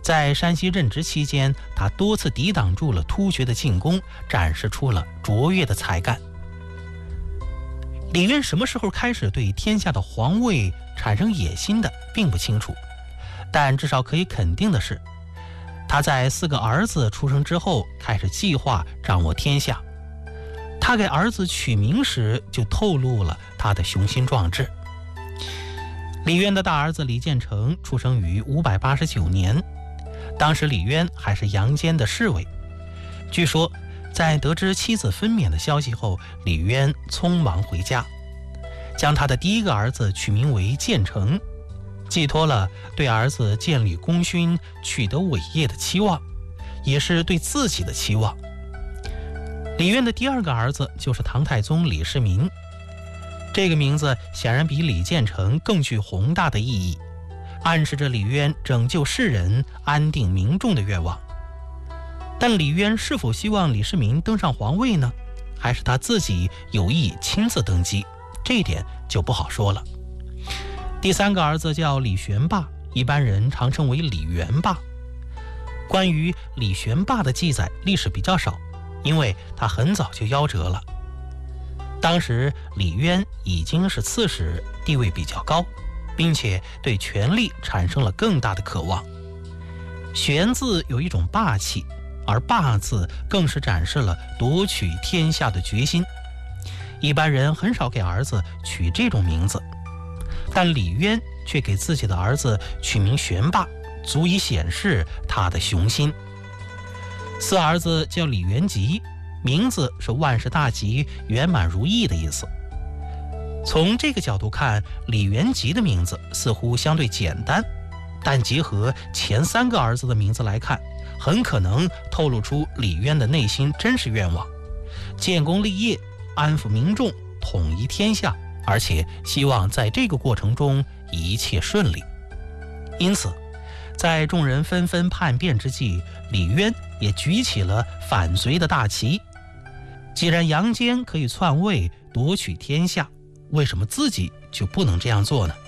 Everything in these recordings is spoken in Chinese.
在山西任职期间，他多次抵挡住了突厥的进攻，展示出了卓越的才干。李渊什么时候开始对天下的皇位产生野心的，并不清楚，但至少可以肯定的是，他在4个儿子出生之后开始计划掌握天下。他给儿子取名时就透露了他的雄心壮志。李渊的大儿子李建成出生于589年，当时李渊还是杨坚的侍卫。据说在得知妻子分娩的消息后，李渊匆忙回家，将他的第一个儿子取名为建成，寄托了对儿子建立功勋、取得伟业的期望，也是对自己的期望。李渊的第二个儿子就是唐太宗李世民，这个名字显然比李建成更具宏大的意义，暗示着李渊拯救世人、安定民众的愿望。但李渊是否希望李世民登上皇位呢？还是他自己有意亲自登基？这一点就不好说了。第三个儿子叫李玄霸，一般人常称为李元霸。关于李玄霸的记载历史比较少，因为他很早就夭折了。当时李渊已经是刺史，地位比较高，并且对权力产生了更大的渴望。玄字有一种霸气，而霸字更是展示了夺取天下的决心。一般人很少给儿子取这种名字，但李渊却给自己的儿子取名玄霸，足以显示他的雄心。四儿子叫李元吉，名字是万事大吉、圆满如意的意思。从这个角度看，李元吉的名字似乎相对简单，但结合前3个儿子的名字来看，很可能透露出李渊的内心真实愿望：建功立业，安抚民众，统一天下，而且希望在这个过程中一切顺利。因此在众人纷纷叛变之际，李渊也举起了反隋的大旗。既然杨坚可以篡位夺取天下，为什么自己就不能这样做呢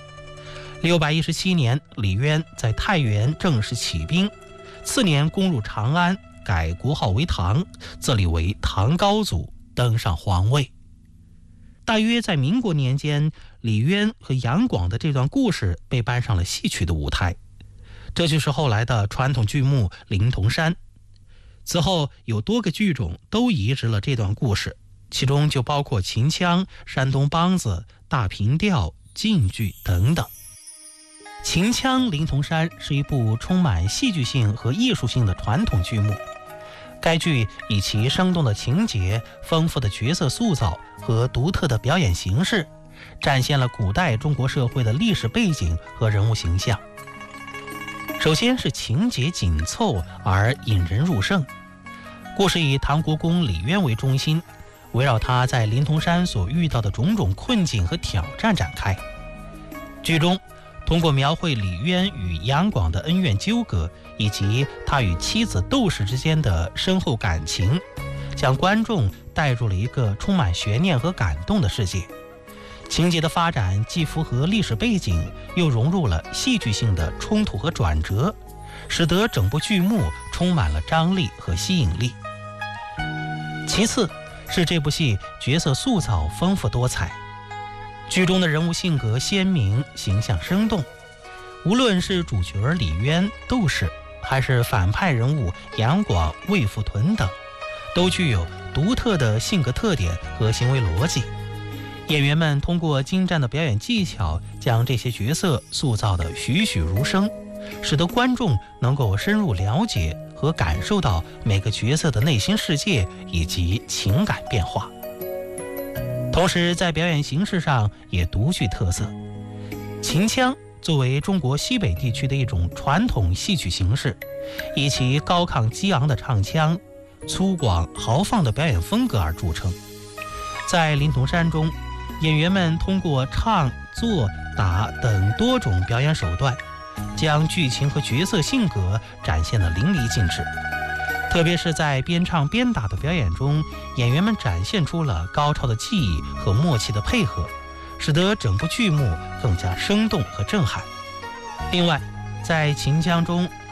？617年，李渊在太原正式起兵，次年攻入长安，改国号为唐，自立为唐高祖，登上皇位。大约在民国年间，李渊和杨广的这段故事被搬上了戏曲的舞台，这就是后来的传统剧目《灵童山》。此后有多个剧种都移植了这段故事，其中就包括秦腔、山东梆子、大平调、晋剧等等。秦腔《灵童山》是一部充满戏剧性和艺术性的传统剧目。该剧以其生动的情节、丰富的角色塑造和独特的表演形式，展现了古代中国社会的历史背景和人物形象。首先是情节紧凑而引人入胜，故事以唐国公李渊为中心，围绕他在灵童山所遇到的种种困境和挑战展开。剧中通过描绘李渊与杨广的恩怨纠葛，以及他与妻子窦氏之间的深厚感情，将观众带入了一个充满悬念和感动的世界。情节的发展既符合历史背景，又融入了戏剧性的冲突和转折，使得整部剧目充满了张力和吸引力。其次是这部戏角色塑造丰富多彩，剧中的人物性格鲜明，形象生动。无论是主角李渊、窦氏，还是反派人物杨广、魏福屯等，都具有独特的性格特点和行为逻辑。演员们通过精湛的表演技巧，将这些角色塑造得栩栩如生，使得观众能够深入了解和感受到每个角色的内心世界以及情感变化。同时在表演形式上也独具特色。秦腔作为中国西北地区的一种传统戏曲形式，以其高亢激昂的唱腔、粗犷豪放的表演风格而著称。在灵童山中，演员们通过唱、做、打等多种表演手段，将剧情和角色性格展现得淋漓尽致。特别是在边唱边打的表演中，演员们展现出了高超的技艺和默契的配合，使得整部剧目更加生动和震撼。另外，在秦腔中